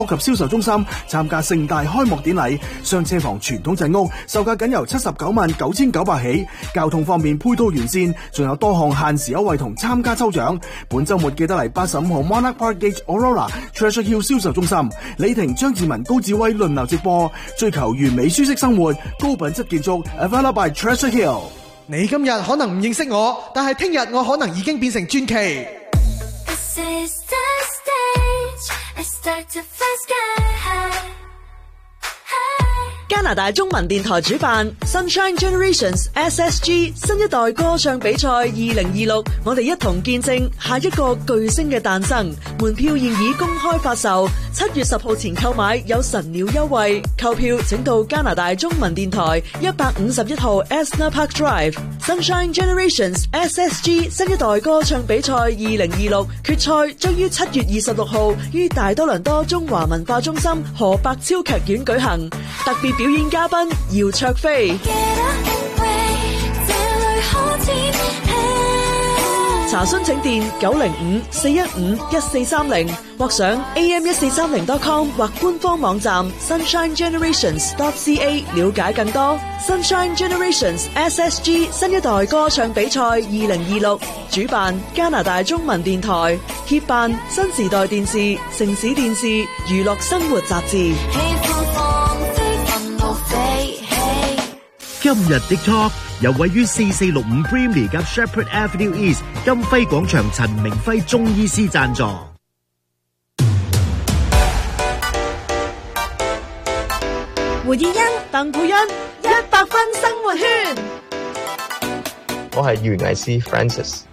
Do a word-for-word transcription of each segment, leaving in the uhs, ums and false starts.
及銷售中心參加盛大開幕典禮，雙車房傳統陣屋售價僅由七十九萬九千九百起。交通方面配套完善，仲有多項限時優惠同參加抽獎。本週末記得嚟八十五號 Monarch Park Gate Aurora Treasure Hill 銷售中心，李婷、張志文、高志威輪流直播，追求完美舒適生活，高品質建築 Available by Treasure Hill。 你今日可能唔認識我，但係聽日我可能已經變成傳奇。 加拿大中文電台主辦 Sunshine Generations S S G 新一代歌唱比賽二零二六，我哋一同見證下一個巨星嘅誕生。門票現已公開發售，七月十號前購買有神鳥優惠。購票請到加拿大中文電台一百五十一號 Esna Park Drive。Sunshine Generations S S G 新一代歌唱比賽二零二六決賽將於七月二十六號於大多倫多中華文化中心何百超劇院舉行，特別表演嘉賓姚卓飛。查詢請電九零五四一五一四三零或上 a m 一四三零 dot com 或官方網站 sunshine generations dot c a 了解更多。Sunshine Generations S S G 新一代歌唱比賽二零二六主辦加拿大中文電台，協辦新時代電視、城市電視、娛樂生活雜誌。 今日的 Talk 由位於四四六五 Brimley 及 Shepherd Avenue East 金輝廣場陳明輝中醫師贊助。 胡以欣、鄧佩欣，一百分生活圈。 我係園藝師 Francis。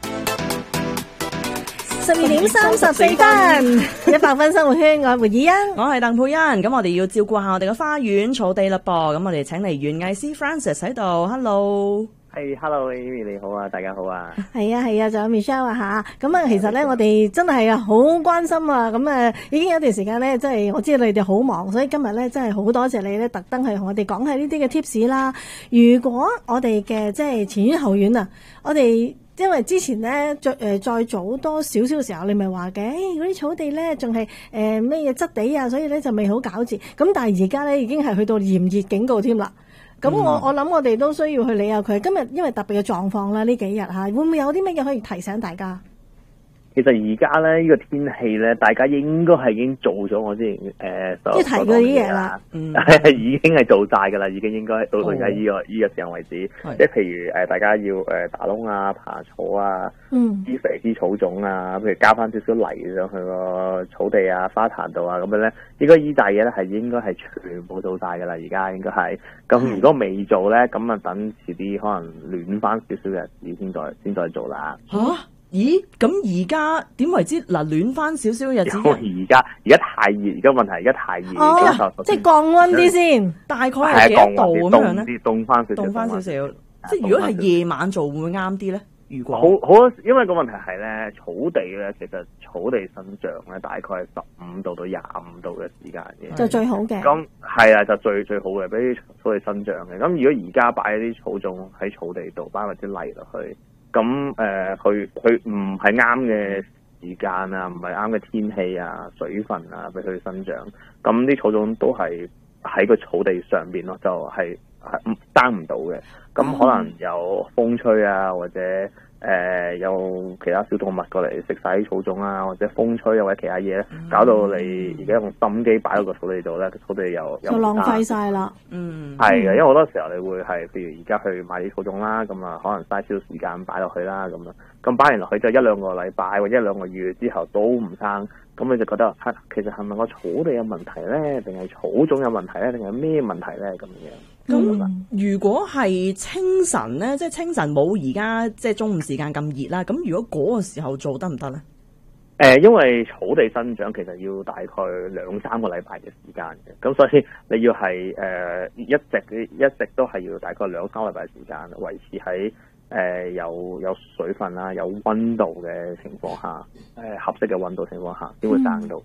十二點三十四分，一百分生活圈，我係胡以欣， 我係鄧佩欣。咁我哋要照顧下我哋嘅花園草地啦噃。咁我哋請嚟園藝師 Francis 喺度 ，Hello。 係、hey,，Hello Amy 你好啊，大家好啊。 係啊係啊，仲有 Michelle 啊吓。咁啊，其實咧我哋真係啊好關心啊。咁啊，已經有一段時間咧，即係我知道你哋好忙，所以今日咧真係好多謝你咧，特登去同我哋講下呢啲嘅 tips 啦。如果我哋嘅即係前院後院啊，我哋。因為之前咧，再誒再早多少少嘅時候，你咪話嘅，嗰啲草地咧仲係誒咩嘢質地啊，所以咧就未好搞掂。咁但係而家咧已經係去到炎熱警告添啦。咁我、嗯、我諗我哋都需要去理下佢。今日因為特別嘅狀況啦，呢幾日嚇會唔會有啲乜嘢可以提醒大家？ 其實而家咧呢、這個天氣咧，大家應該係已經做咗我之前誒即係提嗰啲嘢啦， 嗯，已經係做晒噶啦，已經應該到到而家呢個呢、這個時候為止。即係譬如誒、呃，大家要誒、呃、打窿啊、爬草啊、 嗯、 施肥啲草種啊，譬如加翻少少泥上去個草地啊、花壇度啊，咁樣咧，應該呢大嘢咧係應該係全部做晒噶啦。而家應該係咁，如果未做咧，咁啊等遲啲可能暖翻少少日子先再先再做啦。 吓、啊？咦，咁而家點為之嗱暖翻少少日子？ 而家而家太熱，而家問題而家太熱， 哦，即係降溫啲先， 大概係幾多度咁樣咧？ 凍翻少少， 凍翻少少。即係如果係夜晚做，會唔會啱啲咧？如果好好，因為個問題係咧，草地咧，其實草地生長咧，大概係十五度到廿五度嘅時間嘅， 就最好嘅。 咁係啊，就最最好嘅，俾啲草地生長嘅。咁如果而家擺啲草種喺草地度，擺或者泥落去。咁誒，佢佢唔係啱嘅時間啊，唔係啱嘅天氣啊，水分啊，俾佢生長。咁啲草種都係喺個草地上邊咯，就係係生唔到嘅。咁可能有風吹啊，或者誒、呃、有其他小動物過嚟食晒啲草種啊，或者風吹啊，或者其他嘢咧，搞到你而家用心機擺喺個草地度咧，個草地又又就浪費晒啦。 嗯， 係嘅，因為好多時候你會係，譬如而家去買啲草種啦，咁啊可能嘥少少時間擺落去啦，咁樣咁擺完落去之後一兩個禮拜或者一兩個月之後都唔生，咁你就覺得嚇，其實係咪個草地有問題咧，定係草種有問題咧，定係咩問題咧咁樣？ 咁、嗯、如果係清晨咧，即係清晨冇而家即係中午時間咁熱啦，咁如果嗰個時候做得唔得咧？ 誒、呃，因為草地生長其實要大概兩三個禮拜嘅時間嘅，咁所以你要係誒、呃、一直一直都係要大概兩三個禮拜時間維持喺誒、呃、有有水分啦、有溫度嘅情況下，誒、呃、合適嘅溫度情況下先會生到。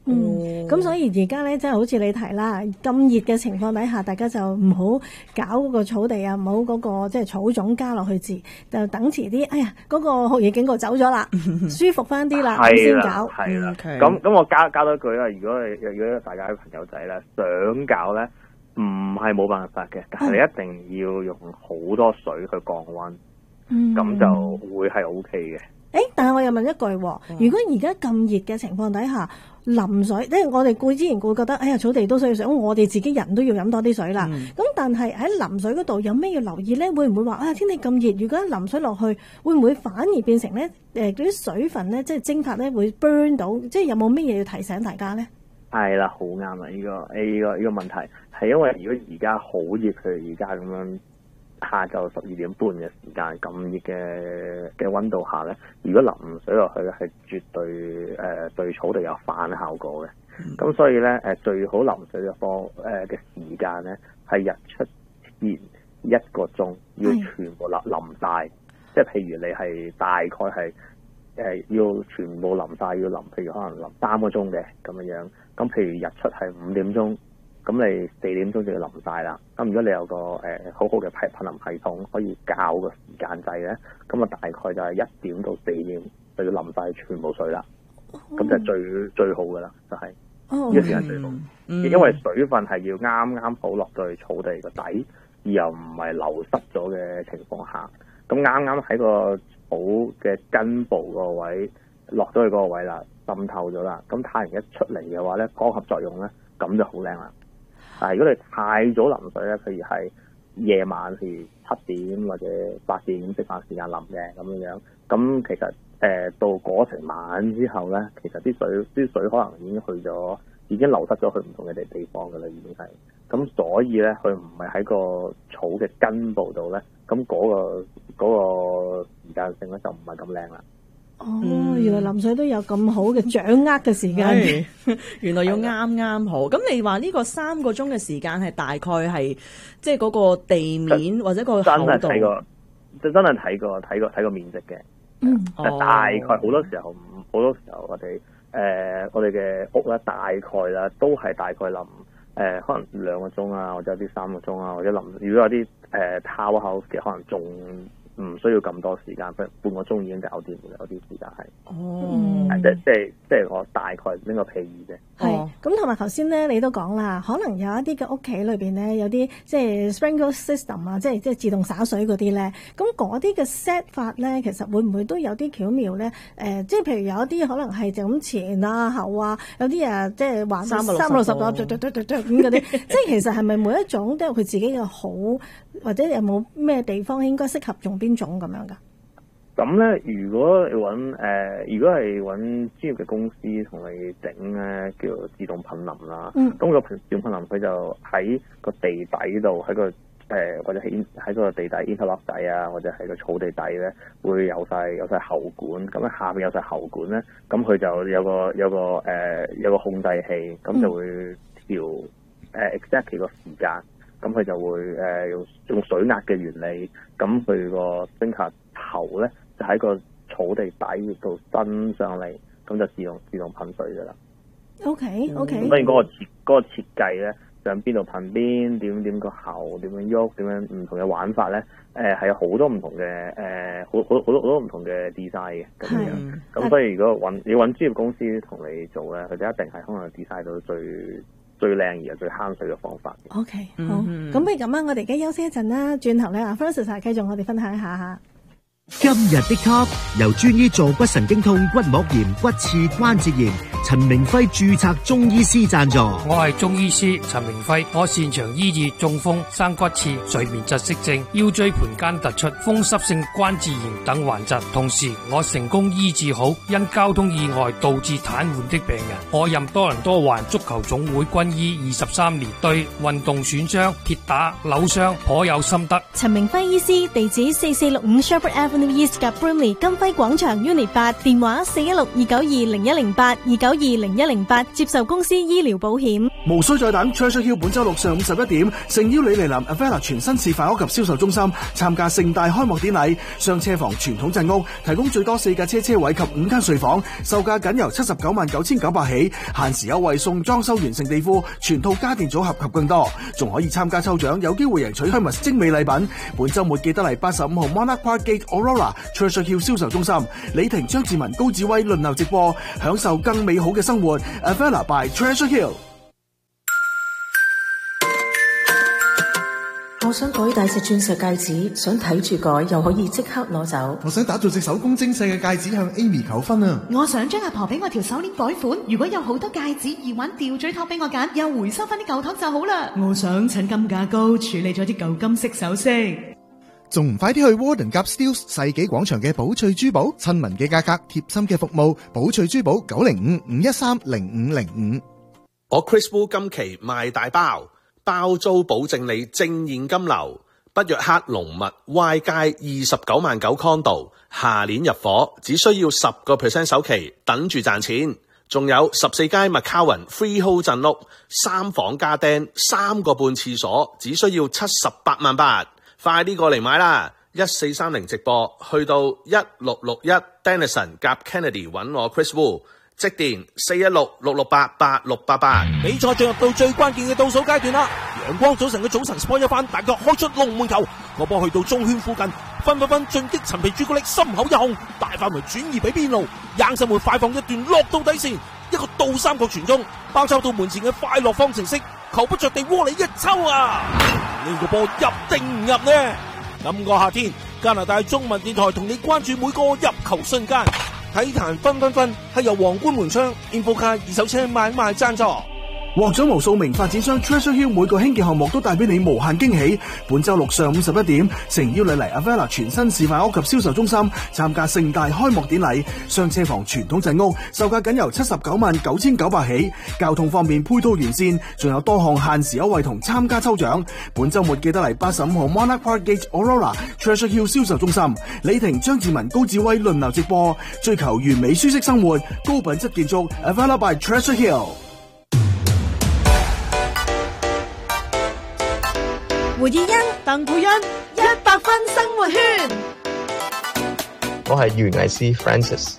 嗯，咁所以而家咧，真係好似你提啦，咁熱嘅情況底下，大家就唔好搞嗰個草地啊，唔好嗰個即係草種加落去治，就等遲啲。哎呀，嗰、嗰個酷熱警告走咗啦，舒服翻啲啦，咁先搞。 係啦，咁咁我加加多句啦，如果你如果大家朋友仔咧想搞咧，唔係冇辦法嘅，但係你一定要用好多水去降溫，咁、嗯、就會係 O K 嘅。 誒，但係我又問一句，如果而家咁熱嘅情況底下淋水，即係我哋固之前會覺得，哎呀草地都需要水，我哋自己人都要飲多啲水啦。咁、嗯、但係喺淋水嗰度有咩要留意咧？會唔會話啊天氣咁熱，如果一淋水落去，會唔會反而變成咧誒嗰啲水分咧，即係蒸發咧會 burn 到？即係有冇咩嘢要提醒大家咧？係啦，好啱啦！呢、這個誒呢、這個呢、這個問題係因為如果而家好熱，譬如而家咁樣。下晝十二點半嘅時間咁熱嘅嘅溫度下咧，如果淋水落去咧，係絕對誒、呃、對草地有反效果嘅。咁、嗯、所以咧誒最好淋水嘅方誒嘅時間咧係日出前一個鐘要全部淋淋晒，即係譬如你係大概係誒、呃、要全部淋晒，要淋譬如可能淋三個鐘嘅咁樣樣。咁譬如日出係五點鐘。咁你四點鐘就要淋晒啦。咁如果你有個誒、呃、好好嘅噴噴淋系統，可以校個時間掣咧，咁啊大概就係一點到四點就要淋晒全部水啦。咁、oh. 就係最最好噶啦，就係、是、呢、oh. 個時間最好。Mm. 因為水分係要啱啱好落到去草地個底，而又唔係流失咗嘅情況下。咁啱啱喺個草嘅根部個位落咗去嗰個位啦，滲透咗啦。咁太陽一出嚟嘅話咧，光合作用咧，咁就好靚啦。但係如果你太早淋水咧，譬如係夜晚譬如七點或者八點食飯時間淋嘅咁樣樣，咁其實誒、呃、到嗰成晚之後咧，其實啲水啲水可能已經去咗，已經流失咗去唔同嘅地地方㗎啦，已經係。咁所以咧，佢唔係喺個草嘅根部度咧，咁嗰、嗰個嗰、嗰個時間性咧就唔係咁靚啦。哦、嗯，原來淋水都有咁好嘅掌握嘅時間， 原來要啱啱好。咁你話呢個三個鐘嘅時間係大概係即係嗰個地面或者個厚度？真係睇過，真真係睇過睇過睇過面積嘅。嗯，大概好多時候，好多時候我哋誒、呃、我哋嘅屋咧，大概啦都係大概淋誒、呃、可能兩個鐘啊，或者有啲三個鐘啊，或者淋如果有啲誒 townhouse 嘅可能仲。唔需要咁多時間，半半個鐘已經搞掂嘅，有啲時間係。哦，即即即係我大概拎個譬喻啫。係，咁同埋頭先咧，你都講啦，可能有一啲嘅屋企裏邊咧，有啲即係 sprinkle system 啊，即係即係自動灑水嗰啲咧。咁嗰啲嘅 set 法咧，其實會唔會都有啲巧妙咧？誒、呃，即係譬如有一啲可能係就咁前啊後啊，有啲啊即係話三百六十度，咁嗰啲，即係其實係咪每一種都有佢自己嘅好，或者有冇咩地方應該適合用邊種咁樣噶？咁咧，如果揾誒、呃，如果係揾專業嘅公司同你整咧，叫做自動噴淋啦。嗯。咁個自動噴淋佢就喺個地底度，喺個誒、呃、或者喺喺個地底 interlock 底啊，或者喺個草地底咧，會有晒有晒喉管。咁咧下邊有晒喉管咧，咁佢就有個有個誒、呃、有個控制器，咁就會調誒、呃、exactly 個時間。咁佢就會誒、呃、用用水壓嘅原理，咁佢個蒸下頭咧就喺個草地底度伸上嚟，咁就自動自動噴水噶啦。O K O K。咁當然嗰個設嗰、嗰個設計咧，上邊度噴邊，點點個喉點樣喐，點樣唔同嘅玩法咧？誒、呃、係有好多唔同嘅誒，好好好多好多唔同嘅 design 嘅咁樣。咁所以如果揾你揾專業公司同你做咧，佢哋一定係可能 design 到最最靚而又最慳水嘅方法。O、okay, K， 好，咁、嗯、不如咁啊，我哋而家休息一陣啦，轉頭咧啊 Francis 繼續我哋分享一下吓。 今日的 Top 由專醫坐骨神經痛、骨膜炎、骨刺、關節炎，陳明輝註冊中醫師贊助。 我係中醫師陳明輝，我擅長醫治中風、生骨刺、睡眠窒息症、腰椎盤間突出、風濕性關節炎等患疾，同時我成功醫治好因交通意外導致癱瘓的病人。我任多倫多環足球總會軍醫二十三年，對運動損傷、跌打、扭傷頗有心得。 陳明輝醫師，地址四四六五 Shepherd Avenue East 及 Brimley 金輝廣場 Unit 八，電話四一六二九二零一零八二九二零一零八接受公司醫療保險。 無需再等 ，Treasure Hill 本周六上午十一點，誠邀你嚟臨 Avella 全新示範屋及銷售中心參加盛大開幕典禮。雙車房傳統鎮屋提供最多四架車車位及五間睡房，售價僅由七十九萬九千九百起，限時優惠送裝修完成地庫、全套家電組合及更多，仲可以參加抽獎，有機會贏取 Hermes 精美禮品。本週末記得嚟八十五號 Monarch Park Gate Aurora Treasure Hill 銷售中心，李婷、張志文、高志威輪流直播，享受更美好嘅生活。Avella by Treasure Hill。 我想改戴隻鑽石戒指，想睇住改又可以即刻攞走。 我想打造隻手工精細嘅戒指向 Amy 求婚啊！ 我想將阿婆俾我條手鏈改款，如果有好多戒指、耳環、吊墜托俾我揀，又回收翻啲舊托就好啦。我想趁金價高處理咗啲舊金色首飾。 仲唔快啲去 Warden Gap Steeles 世紀廣場嘅寶翠珠寶，親民嘅價格，貼心嘅服務。寶翠珠寶九零五五一三零五零五。 我 Chris Wu 今期賣大包。包租保證你正現金流，北約克龍物 Y 街二十九萬九 condo， 下年入伙，只需要十個 percent 首期，等住賺錢。仲有十四街 McCowan Freehold 鎮屋，三房加釘，三個半廁所，只需要七十八萬八，快啲過嚟買啦！一四三零直播，去到一六六一 Denison 夾 Kennedy 揾我 Chris Wu。即電四一六六六八八六八八。 比賽進入到最關鍵嘅倒數階段啦！陽光早晨嘅早晨 sport 一番，大腳開出龍門球，個波去到中圈附近，分分分進擊陳皮朱古力心口一控，大範圍轉移俾邊路，硬身門快放一段落到底線，一個倒三角傳中，包抄到門前嘅快樂方程式，球不着地窩裏一抽啊！呢個波入定唔入呢？今個夏天，加拿大中文電台同你關注每個入球瞬間。體壇分分分係由皇冠門窗 InfoCar 二手車買賣贊助。 獲獎無數名發展商 Treasure Hill 每個興建項目都帶俾你無限驚喜。本周六上午十一點，誠邀你嚟 Avella 全新示範屋及銷售中心參加盛大開幕典禮。雙車房傳統鎮屋售價僅由七十九萬九千九百起，交通方面配套完善，仲有多項限時優惠同參加抽獎。本周末記得嚟八十五號 Monarch Park Gate Aurora Treasure Hill 銷售中心，李婷、張志文、高志威輪流直播，追求完美舒適生活，高品質建築 Avella by Treasure Hill。 胡以欣、鄧佩欣，一百分生活圈。 我係園藝師 Francis。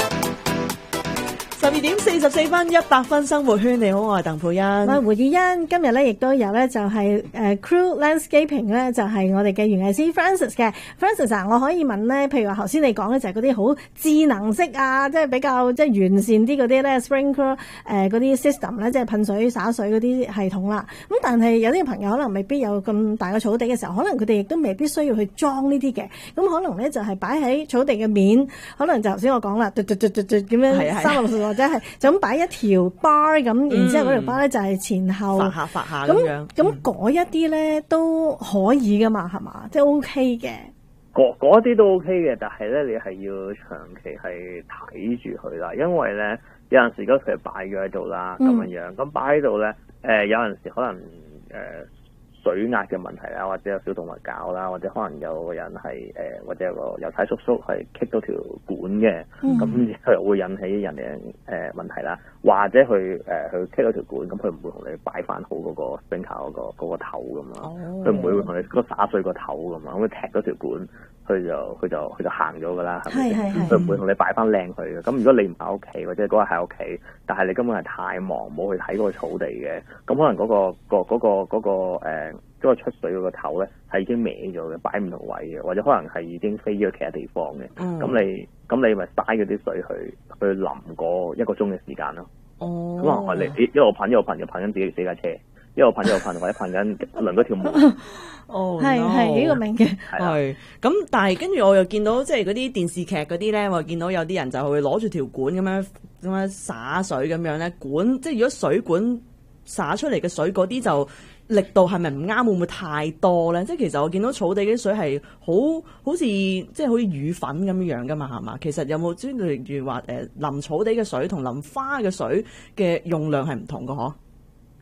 十二點四十四分，一百分生活圈。你好，我係鄧佩欣。 我係胡以欣。今日咧亦都有咧，就係誒 Crew Landscaping 咧，就係我哋嘅園藝師 Francis 嘅。Francis 啊，我可以問咧，譬如話頭先你講嘅就係嗰啲好智能式啊，即係比較即係完善啲嗰啲咧 sprinkler 誒嗰啲 system 咧，即係噴水灑水嗰啲系統啦。咁但係有啲朋友可能未必有咁大嘅草地嘅時候，可能佢哋亦都未必需要去裝呢啲嘅。咁可能咧就係擺喺草地嘅面，可能就頭先我講啦，嘟嘟嘟嘟嘟咁樣三六或者係就咁擺一條 bar 咁，嗯，然之後嗰條 bar 咧就係前後發下發下咁樣。 咁嗰一啲咧都可以噶嘛，係嘛？即係 OK 嘅。 嗰嗰啲都 OK 嘅，但係咧你係要長期係睇住佢啦，因為咧有陣時嗰佢擺咗喺度啦，咁樣樣咁擺喺度咧，誒、呃、有陣時可能誒。呃水壓嘅問題啦，或者有小動物搞啦，或者可能有個人係誒、呃，或者有個郵差叔叔係棘到條管嘅，咁佢又會引起人哋誒、呃、問題啦。或者佢誒佢棘到條管，咁佢唔會同你擺翻好嗰個 sprinkler 嗰個嗰個頭咁嘛，佢唔會同你嗰灑水個頭咁嘛，咁佢踢嗰條管，佢就佢就佢就行咗噶啦，係咪先？佢唔會同你擺翻靚佢嘅。咁如果你唔喺屋企，或者嗰日喺屋企，但係你根本係太忙冇去睇嗰個草地嘅，咁可能嗰、嗰個、嗰個嗰、嗰個嗰、嗰個誒。呃嗰個出水嗰個頭咧係已經歪咗嘅，擺唔同位嘅，或者可能係已經飛咗其他地方嘅。咁、嗯、你咁你咪嘥嗰啲水去去淋過一個鐘嘅時間咯。哦，咁啊，你一路噴一路噴，又噴緊自己自架車，一路噴一路噴，或者噴緊輪嗰條門。 哦，係係呢個明嘅。 係咁，但係跟住我又見到即係嗰啲電視劇嗰啲咧，我見到有啲人就會攞住條管咁樣咁樣灑水咁樣咧，管即係如果水管灑出嚟嘅水嗰啲就。力度係咪唔啱？會唔會太多咧？即係其實我見到草地啲水係好好似即係好似雨粉咁樣樣噶嘛，係嘛？其實有冇即係例如話誒淋草地嘅水同淋花嘅水嘅用量係唔同嘅嗬？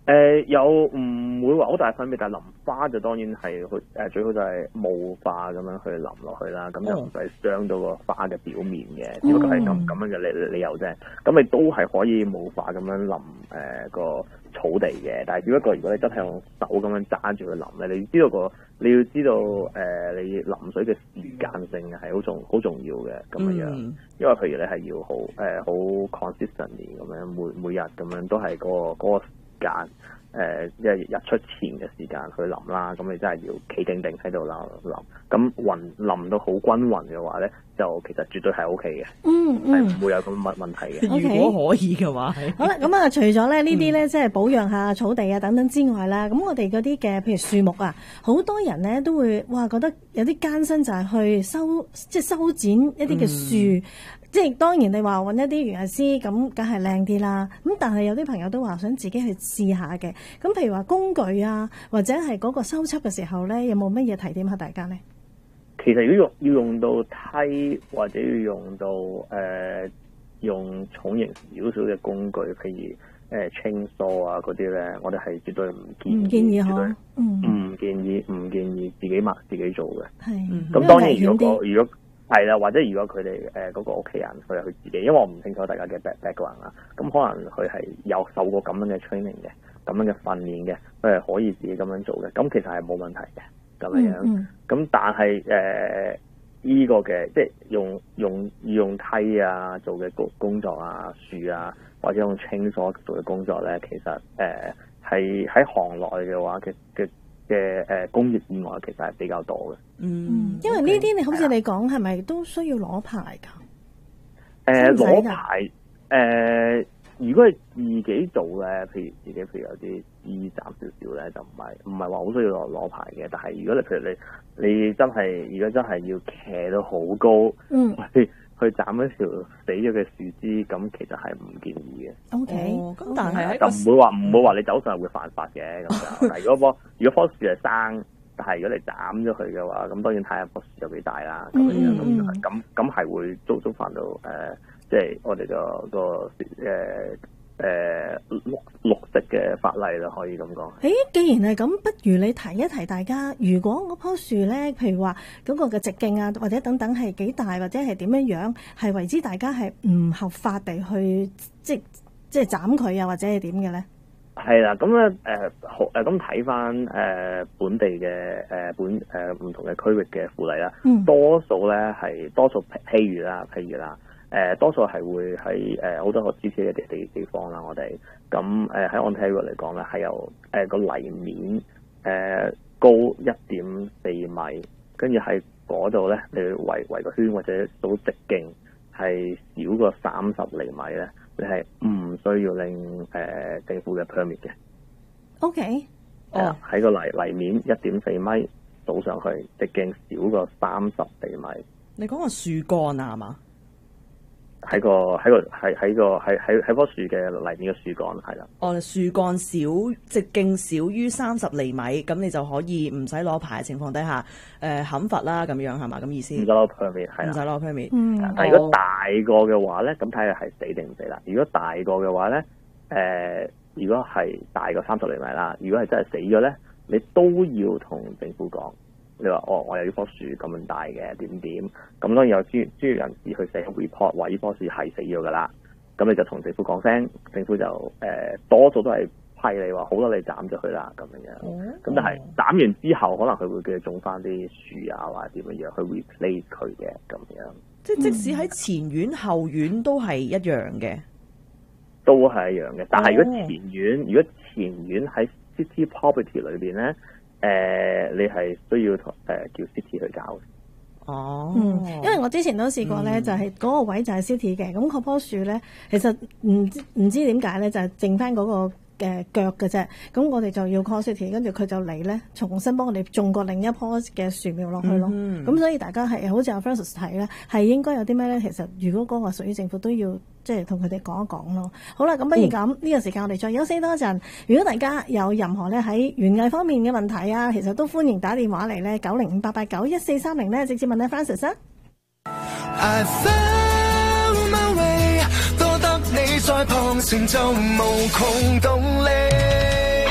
誒、呃，有唔會話好大分別，但係淋花就當然係去誒，最好就係霧化咁樣去淋落去啦，咁就唔使傷到個花嘅表面嘅，只不過係咁咁樣嘅理理由啫。咁你都係可以霧化咁樣淋誒、呃、個草地嘅，但係只不過如果你真係用手咁樣揸住去淋咧，你知道個你要知道誒、呃，你淋水嘅時間性係好重好重要嘅咁樣，嗯、因為譬如你係要好誒好 consistently 咁樣每每日咁樣都係嗰、那個嗰、那個間誒，即係日出前嘅時間去淋啦，咁你真係要企定定喺度淋淋，咁雲淋到好均勻嘅話咧，就其實絕對係 O K 嘅， 嗯嗯， 係唔會有咁問問題嘅。 如果可以嘅話，係好啦，咁啊，除咗咧呢啲咧，即係保養下草地啊等等之外啦，咁我哋嗰啲嘅譬如樹木啊，好多人咧都會哇覺得有啲艱辛，就係去修即係修剪一啲嘅樹。嗯即係當然你話揾一啲園藝師咁，梗係靚啲啦。咁但係有啲朋友都話想自己去試下嘅。咁譬如話工具啊，或者係嗰個修葺嘅時候咧，有冇乜嘢提點下大家咧？ 其實如果用要用到梯或者要用到誒、呃、用重型少少嘅工具，譬如誒清梳啊嗰啲咧，我哋係絕對唔建議， 唔建議嗬， 嗯，唔建議唔建議自己抹自己做嘅。 係， 咁、嗯、當然如果如果係啦，或者如果佢哋誒嗰個屋企人佢係佢自己，因為我唔清楚大家嘅 back background 啦，咁可能佢係有受過咁樣嘅 training 嘅，咁樣嘅訓練嘅，佢係可以自己咁樣做嘅，咁其實係冇問題嘅咁樣樣。咁、嗯嗯、但係誒呢個嘅即係用用用梯啊做嘅工工作啊，樹啊或者用清梳做嘅工作咧，其實誒係喺行內嘅話嘅嘅。嘅誒工業意外其實係比較多嘅， 嗯，因為呢啲你好似你講係咪都需要攞牌㗎？ 誒攞牌誒、呃，如果係自己做咧，譬如自己譬如有啲資斬少少咧，就唔係唔係話好需要攞攞牌嘅。但係如果你譬如你你真係如果真係要騎到好高，嗯，去去斬一條死咗嘅樹枝，咁其實係唔建議嘅。 O K，咁但係就唔會話唔會話你走上係會犯法嘅咁就。但係如果棵如果棵樹係生，但係如果你斬咗佢嘅話，咁當然睇下棵樹有幾大啦。咁樣咁咁咁係會觸觸犯到誒，即係我哋個個誒誒綠綠色嘅法例啦，可以咁講。 誒，既然係咁，不如你提一提大家，如果嗰棵樹咧，譬如話嗰個嘅直徑啊，或者等等係幾大，或者係點樣樣，係為之大家係唔合法地去即即係斬佢啊，或者係點嘅咧？ 係啦，咁咧誒好誒，咁睇翻誒本地嘅誒、呃、本誒唔、呃、同嘅區域嘅附例啦，嗯、多數咧係多數譬如啦，譬如啦。誒、呃、多數係會喺誒好多個支持嘅地地地方啦，我哋咁誒喺 Ontario 嚟講咧，係由誒個泥面誒、呃、高一點四米，跟住喺嗰度咧，你圍圍個圈或者數直徑係少過三十厘米咧，你係唔需要令誒、呃、政府嘅 permit 嘅。 O K， 哦，喺個泥泥面一點四米數上去，直徑少過三十厘米。 你講個樹幹啊，係嘛？ 喺個喺個喺喺個喺喺喺棵樹嘅泥面嘅樹幹係啦。 哦，樹幹少直徑少於三十厘米，咁你就可以唔使攞牌嘅情況底下，誒、呃、砍伐啦，咁樣係嘛？咁意思？唔使攞 permit 係啦， 唔使攞 permit。 嗯。但係如果大個嘅話咧，咁睇下係死定唔死啦。如果大個嘅話咧，誒、呃，如果係大過三十厘米啦，如果係真係死咗咧，你都要同政府講。你話哦，我有呢棵樹咁樣大嘅點點，咁當然有專專業人士去寫 report 話呢棵樹係死咗噶啦，咁你就同政府講聲，政府就誒、呃、多數都係批你話好多你斬咗佢啦咁樣樣，咁、嗯、但係斬完之後可能佢會繼續種翻啲樹啊或者點樣樣去 replace 佢嘅咁樣。 即係即使喺前院後院都係一樣嘅， 都係一樣嘅。但係如果前院、哦、如果前院喺 city property 裏邊咧。誒、呃，你係需要同誒、呃、叫 City 去搞嘅。 哦，嗯，因為我之前都試過咧、嗯，就係、是、嗰個位就係 City 嘅，咁嗰棵樹咧，其實唔唔知點解咧，就係、是、剩翻嗰個嘅腳嘅啫。咁我哋就要 call City， 跟住佢就嚟咧，重新幫我哋種過另一棵嘅樹苗落去咯。咁、嗯、所以大家係好似阿 Francis 睇咧，係應該有啲咩咧？其實如果嗰個屬於政府都要。即係同佢哋講一講咯。好啦，咁不如咁呢、嗯、個時間我哋再休息多陣。如果大家有任何咧喺園藝方面嘅問題啊，其實都歡迎打電話嚟咧九零五八八九一四三零咧，直接問阿 Francis 啊。I found my way，多得你在旁成就無窮動力。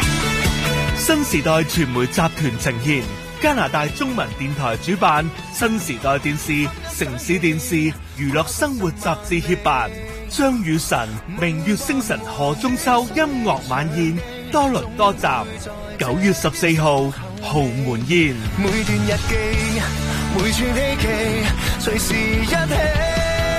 新時代傳媒集團呈現，加拿大中文電台主辦，新時代電視、城市電視、娛樂生活雜誌協辦，張雨晨、明月星辰何中秋音樂晚宴多倫多站，九月十四號豪門宴。 每段日記，每串希冀，隨時一起。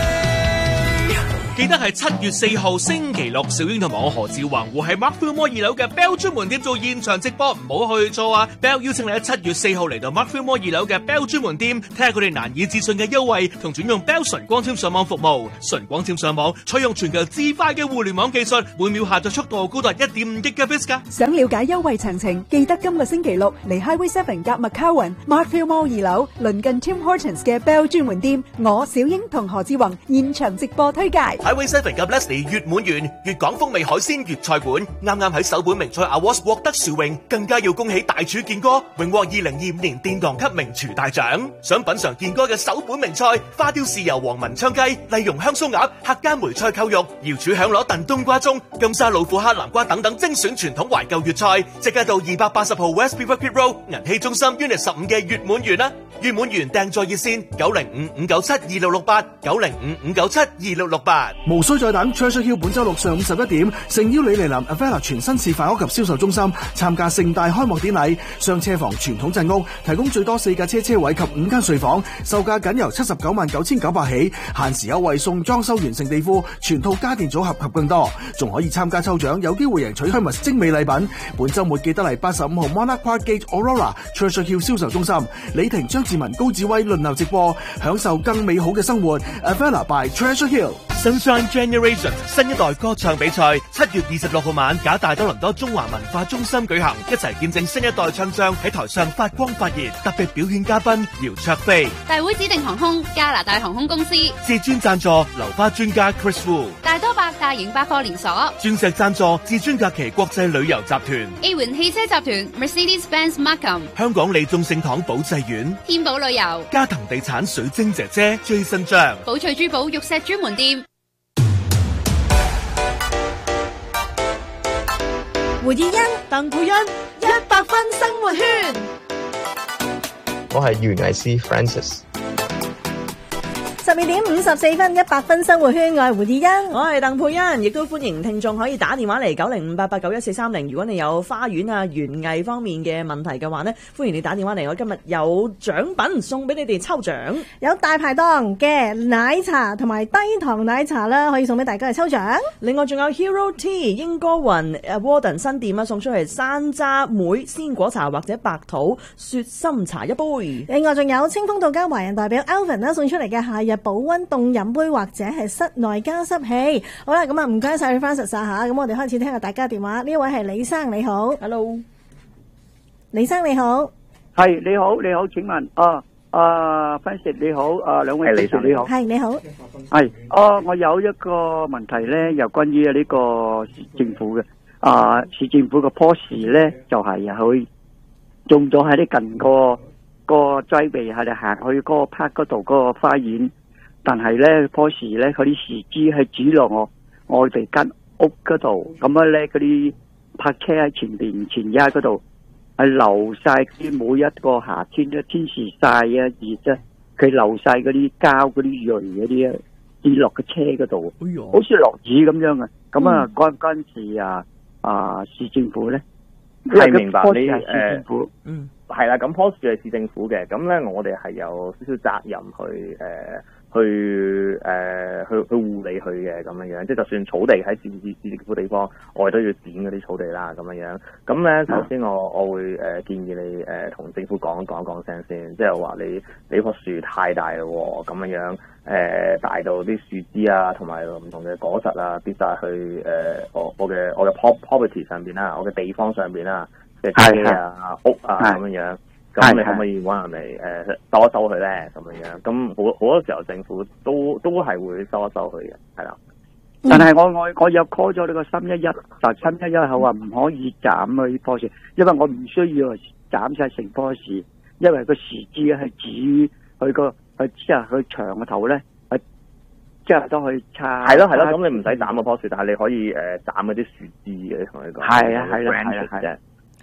記得係七月四號星期六，小英同埋我何志宏會喺 Mark Fillmore 二樓嘅 Bell 專門店做現場直播，唔好去錯啊 ！Bell 邀請你喺七月四號嚟到 Mark Fillmore 二樓嘅 Bell 專門店，睇下佢哋難以置信嘅優惠同轉用 Bell 純光纖上網服務。純光纖上網採用全球至快嘅互聯網技術，每秒下載速度高達一點五 Gigabits 噶。 想了解優惠詳情，記得今個星期六嚟 Highway Seven 夾 McCowan Mark Fillmore 二樓鄰近 Tim Hortons 嘅 Bell 專門店，我小英同何志宏現場直播推介。 Highway Seven 夾 Leslie 粵滿園粵港風味海鮮粵菜館，啱啱喺首本名菜 Awards 獲得殊榮，更加要恭喜大廚健哥榮獲二零二五年殿堂級名廚大獎。想品嘗健哥嘅首本名菜花雕豉油黃文昌雞、麗蓉香酥鴨、客家梅菜扣肉、瑤柱響螺燉冬瓜盅、金沙老虎蝦南瓜等等精選傳統懷舊粵菜，即刻到二百八十號 West Beaver Creek Road 銀禧中心 Unit 十五嘅粵滿園啦！粵滿園訂座熱線九零五五九七二六六八九零五五九七二六六八。 無需再等 Treasure Hill 本周六上午十一點，誠邀你嚟臨 Avella 全新示範屋及銷售中心參加盛大開幕典禮。上車房傳統鎮屋提供最多四架車車位及五間睡房，售價僅由七十九萬九千九百起，限時優惠送裝修完成地庫、全套家電組合及更多，仲可以參加抽獎，有機會贏取香蜜精美禮品。本週末記得嚟八十五號 Monarch Park Gate Aurora Treasure Hill 銷售中心，李婷、張志文、高志威輪流直播，享受更美好嘅生活。Avella by Treasure Hill。Sunshine Generation 新一代歌唱比賽七月二十六號晚，假大多倫多中華文化中心舉行，一齊見證新一代唱將喺台上發光發熱。特別表演嘉賓姚卓飛， 大會指定航空加拿大航空公司， 至尊贊助流花專家 Chris Wu， 大多百大型百貨連鎖， 鑽石贊助至尊假期國際旅遊集團， A 環汽車集團 Mercedes-Benz Markham， 香港利眾聖堂保濟苑， 天寶旅遊， 嘉騰地產水晶姐姐 Jason 張， 寶翠珠寶玉石專門店。 胡以欣、鄧佩欣，一百分生活圈。 我係園藝師 Francis。 十二點五十四分，一百分生活圈，我係胡志欣， 我係鄧佩欣，亦都歡迎聽眾可以打電話嚟九零五八八九一四三零。如果你有花園啊、園藝方面嘅問題嘅話呢，歡迎你打電話嚟。我今日有獎品送俾你哋抽獎， 有大排檔嘅奶茶同埋低糖奶茶啦，可以送俾大家嚟抽獎。 另外仲有 Hero Tea 英歌雲誒 Warden 新店啊，送出嚟山楂梅鮮果茶或者白桃雪心茶一杯。 另外仲有清風道家華人代表 Alvin 啦，送出嚟嘅夏日保溫凍飲杯或者係室內加濕器。好啦，咁啊唔該晒 Francis 吓，咁我哋開始聽下大家電話。呢位係李生，你好 ，Hello， 李生你好， 係你好，你好，請問啊啊 Francis 你好，啊兩位李生你好， 係你好， 係啊我有一個問題咧，又關於呢個市政府嘅啊市政府嘅 post 咧，就係佢種咗喺啲近個個栽培係行去嗰個 park 嗰度嗰個花園。但係咧，嗰時咧，佢啲樹枝係指落我我哋間屋嗰度，咁樣咧，嗰啲泊車喺前邊前一嗰度係流晒啲，每一個夏天咧，天時曬啊熱啫，佢流晒嗰啲膠嗰啲蕊嗰啲啊，跌落個車嗰度，好似落雨咁樣啊！咁啊，關唔關事啊？啊，市政府咧係明白你誒，市政府嗯係啦，咁 post 係市政府嘅，咁咧我哋係有少少責任去誒。呃去誒、呃、去去護理佢嘅咁樣樣，即係就算草地喺市市市政府地方，我哋都要剪嗰啲草地啦咁樣樣。咁咧首先我我會誒、呃、建議你誒同、呃、政府講講講聲先，即係話你你棵樹太大啦喎，咁樣樣誒、呃、大到啲樹枝啊同埋唔同嘅果實啊跌晒去誒、呃、我我嘅我嘅 property 上邊啦，我嘅地方上邊啦，即係車啊屋啊咁樣樣。咁你可唔可以揾人嚟誒收一收佢咧？咁樣樣，咁好好多時候政府都都係會收一收佢嘅，係啦。 但係我我我有 call 咗呢個三一一，就三一一佢話唔可以斬佢呢棵樹，因為我唔需要斬晒成棵樹，因為個樹枝係指佢個佢之後佢長個頭咧，係即係都可以叉。 係咯係咯，咁你唔使斬嗰棵樹，但係你可以誒斬嗰啲樹枝嘅，同佢講。 係啊係啦係啦係啦。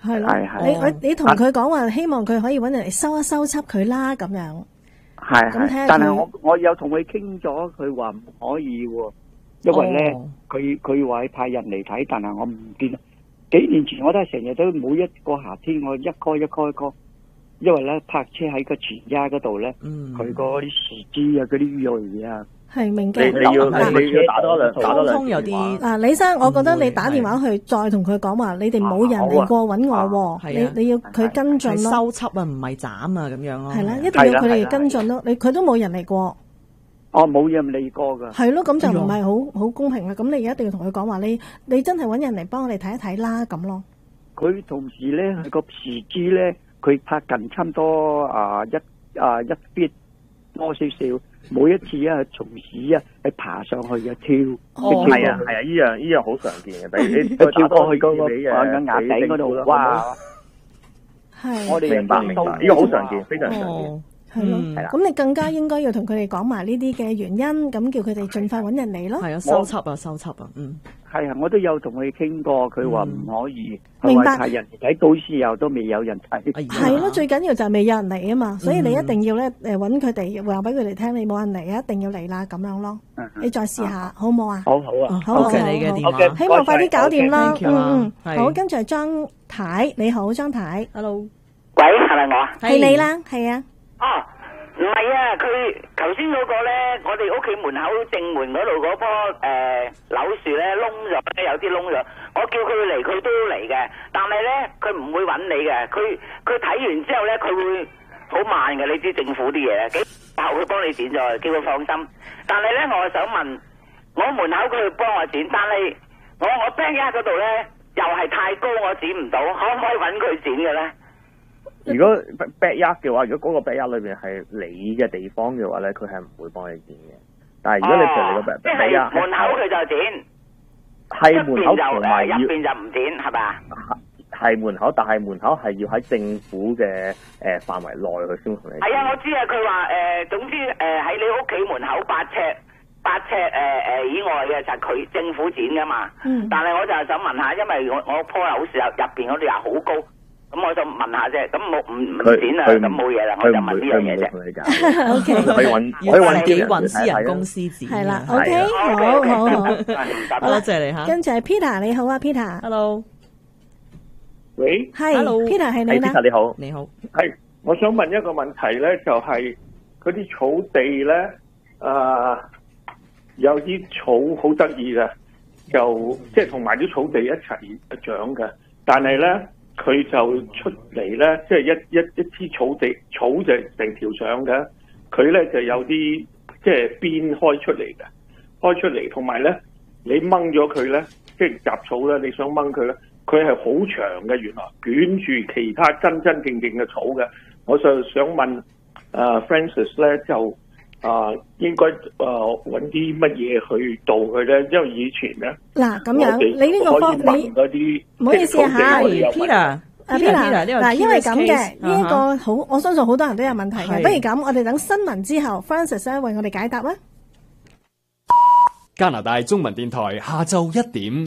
係咯， 係係你你你同佢講話，希望佢可以揾人嚟收一收葺佢啦，咁樣。 係咁睇下佢係，但係我我有同佢傾咗，佢話唔可以喎，因為咧哦佢佢話派人嚟睇，但係我唔見。幾年前我都係成日都每一個夏天我一個一個一個，因為咧泊車喺個全家嗰度咧，佢嗰啲樹枝啊、嗰啲葉啊。 係明嘅， 你你要嗱你要打多兩打多兩通有啲嗱，李生，我覺得你打電話去再同佢講話，你哋冇人嚟過揾我喎， 係啊你你要佢跟進係咯， 收葺啊，唔係斬啊，咁樣咯。 係啦，一定要佢哋跟進咯，你佢都冇人嚟過。 哦，冇人嚟過噶。 係咯，咁就唔係好好公平啦。咁你而家一定要同佢講話，你你真係揾人嚟幫我哋睇一睇啦，咁咯。 佢同時咧，佢個樹枝咧，佢拍近差唔多啊一啊一 feet 多少少，每一次啊從屎啊係爬上去嘅跳。 哦，係啊係啊，依樣依樣好常見嘅。但係你佢跳過去嗰個嘅啊個瓦頂嗰度，哇！ 係， 我哋明白明白，呢個好常見，非常常見。 係咯， 係啦。 咁你更加應該要同佢哋講埋呢啲嘅原因，咁叫佢哋盡快揾人嚟咯。 係啊，收葺啊，收葺啊，嗯。 係啊，我都有同佢傾過，佢話唔可以， 明白佢話派人嚟睇，到時候都未有人睇。 係咯，最緊要就係未有人嚟啊嘛，所以你一定要咧誒揾佢哋話俾佢哋聽，你冇人嚟啊，一定要嚟啦咁樣咯。你再試下好唔好啊？ 好好啊， 好好好， 你嘅電話， 希望快啲搞掂啦。嗯嗯，好， 係跟住係張太，你好，張太，hello， 喂，係咪我啊？ 係你啦，係啊。 哦，唔係啊，佢頭先嗰個咧，我哋屋企門口正門嗰度嗰棵誒柳樹咧窿咗咧，有啲窿咗。我叫佢嚟，佢都嚟嘅，但係咧佢唔會揾你嘅。佢佢睇完之後咧，佢會好慢嘅。你知政府啲嘢，幾後佢幫你剪咗，叫佢放心。但係咧，我想問，我門口佢幫我剪，但係我我 backyard 嗰度咧又係太高，我剪唔到，可唔可以揾佢剪嘅咧？ 如果 backyard 嘅話，如果嗰個 backyard 裏邊係你嘅地方嘅話咧，佢係唔會幫你剪嘅。但係如果你譬如你個 backyard 即係門口佢就剪， 係門口同埋要入邊就唔剪，係嘛？ 係門口，但係門口係要喺政府嘅誒範圍內佢先同你。 係啊，我知啊。佢話誒，總之誒喺你屋企門口八尺八尺誒誒以外嘅就係佢政府剪噶嘛。嗯。但係我就係想問下，因為我我棵柳樹入入邊嗰啲又好高。咁我想問下啫，咁冇唔唔剪啊，咁冇嘢啦，我就問呢樣嘢啫。 O K， 可以揾可以揾幾揾私人公司剪。 係啦 ，O K，好好好， 多謝你嚇。 跟住係 Peter，你好啊 ，Peter。Hello。 喂， 係 Peter 係你啦。 Peter 你好， 你好。 係，我想問一個問題咧，就係嗰啲草地咧，啊，有啲草好得意嘅，就即係同埋啲草地一齊長嘅，但係咧。佢就出嚟咧，即係一一一支草地草就成條上嘅，佢咧就有啲即係邊開出嚟嘅，開出嚟，同埋咧你掹咗佢咧，即係雜草咧，你想掹佢咧，佢係好長嘅，原來捲住其他真真正正嘅草嘅。我就想問啊、呃、Francis 咧就啊、呃、應該啊揾啲乜嘢去導佢咧，因為以前咧嗱咁樣，你呢個方你啲唔好意思嚇 ，Peter， 阿 Peter，嗱，因為咁嘅呢一個好，我相信好多人都有問題嘅。不如咁，我哋等新聞之後 ，Francis 咧為我哋解答啦。 加拿大中文電台下晝一點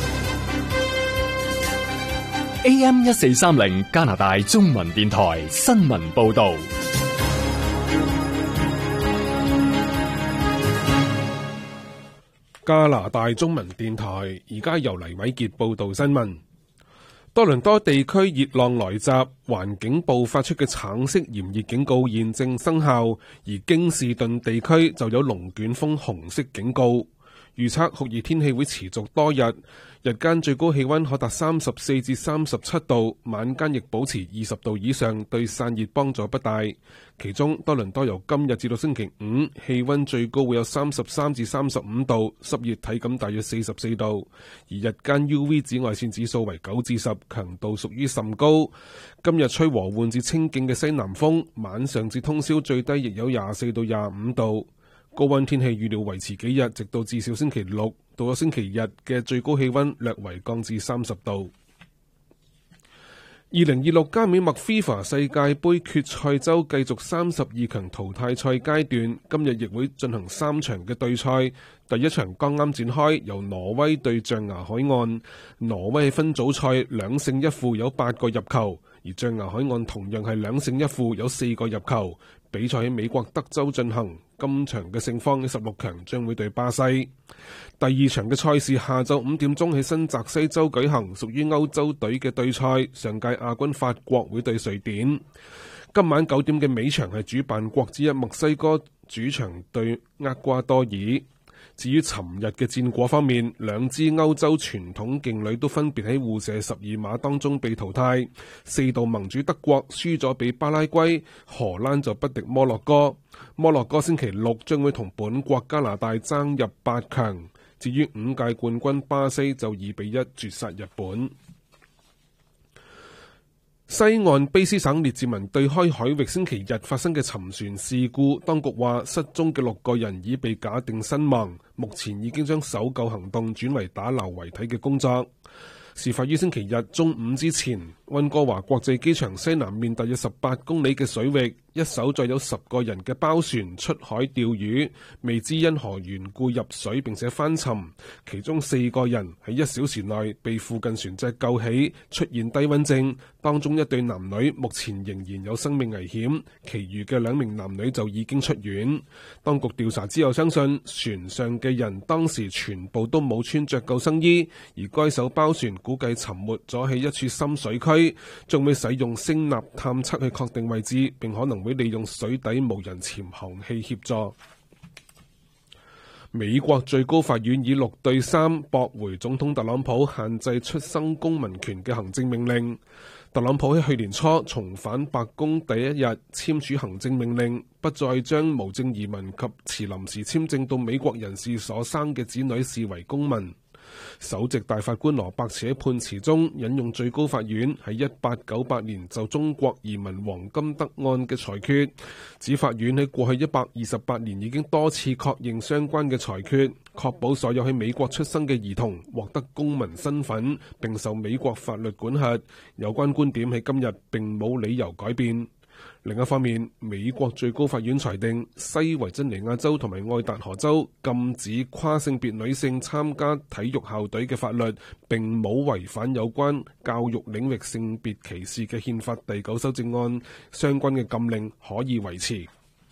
，A M 一四三零加拿大中文電台新聞報導。 加拿大中文電台而家由黎偉傑報道新聞。多倫多地區熱浪來襲，環境部發出嘅橙色炎熱警告現正生效，而京士頓地區就有龍捲風紅色警告。預測酷熱天氣會持續多日，日間最高氣溫可達三十四至三十七度，晚間亦保持二十度以上，對散熱幫助不大。其中多倫多由今日至到星期五，氣溫最高會有三十三至三十五度，濕熱體感大約四十四度，而日間 U V 紫外線指數為九至十，強度屬於甚高。今日吹和緩至清勁嘅西南風，晚上至通宵最低亦有廿四到廿五度。高溫天氣預料維持幾日，直到至少星期六。到咗星期日嘅最高氣溫略為降至三十度。 二零二六加美麥 FIFA 世界盃決賽周繼續三十二強淘汰賽階段，今日亦會進行三場嘅對賽。第一場剛啱展開，由挪威對象牙海岸。挪威喺分組賽兩勝一負，有八個入球，而象牙海岸同樣係兩勝一負，有四個入球。比賽喺美國德州進行，今場嘅勝方喺十六強將會對巴西。第二場嘅賽事下晝五點鐘喺新澤西州舉行，屬於歐洲隊嘅對賽，上屆亞軍法國會對瑞典。今晚九點嘅尾場係主辦國之一墨西哥主場對厄瓜多爾。至於尋日嘅戰果方面，兩支歐洲傳統勁旅都分別喺互射十二碼當中被淘汰。四度盟主德國輸咗俾巴拉圭，荷蘭就不敵摩洛哥。摩洛哥星期六將會同本國加拿大爭入八強。至於五屆冠軍巴西就二比一絕殺日本。西岸卑斯省列治文對開海域星期日發生嘅沉船事故，當局話失蹤嘅六個人已被假定身亡，目前已經將搜救行動轉為打撈遺體嘅工作。事發於星期日中午之前，溫哥華國際機場西南面大約十八公里嘅水域，一艘載有十個人嘅包船出海釣魚，未知因何緣故入水並且翻沉，其中四個人喺一小時內被附近船隻救起，出現低溫症，當中一對男女目前仍然有生命危險，其餘嘅兩名男女就已經出院。當局調查之後相信，船上嘅人當時全部都冇穿着救生衣，而該艘包船估計沉沒咗喺一處深水區，仲會使用聲納探測去確定位置，並可能會利用水底無人潛航器協助。美國最高法院以六對三駁回總統特朗普限制出生公民權嘅行政命令。特朗普喺去年初重返白宮第一日簽署行政命令，不再將無證移民及持臨時簽證到美國人士所生嘅子女視為公民。首席大法官羅伯茨喺判詞中引用最高法院喺一八九八年就中國移民黃金德案嘅裁決，指法院喺過去一百二十八年已經多次確認相關嘅裁決，確保所有喺美國出生嘅兒童獲得公民身份並受美國法律管轄。有關觀點喺今日並冇理由改變。另一方面，美國最高法院裁定西維珍尼亞州同埋愛達荷州禁止跨性別女性參加體育校隊嘅法律並冇違反有關教育領域性別歧視嘅憲法第九修正案，相關嘅禁令可以維持。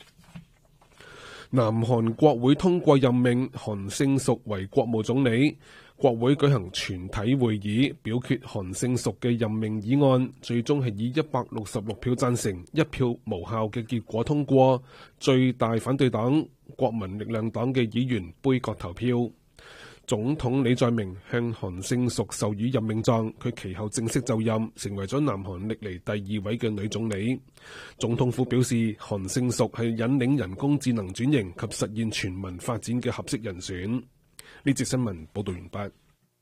南韓國會通過任命韓勝淑為國務總理。國會舉行全體會議，表決韓勝淑嘅任命議案，最終係以一百六十六票贊成、一票無效嘅結果通過。最大反對黨國民力量黨嘅議員杯葛投票。總統李在明向韓勝淑授予任命狀，佢其後正式就任，成為咗南韓歷嚟第二位嘅女總理。總統府表示，韓勝淑係引領人工智能轉型及實現全民發展嘅合適人選。呢節新聞報道完畢。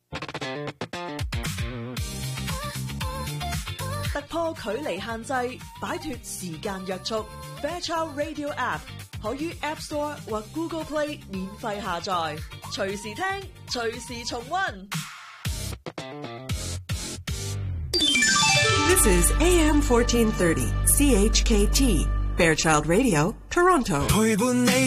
突破距離限制，擺脫時間約束。Fairchild Radio App 可於 App Store 或 Google Play 免費下載，隨時聽，隨時重溫。 This is A M fourteen thirty C H K T Fairchild Radio Toronto。陪伴你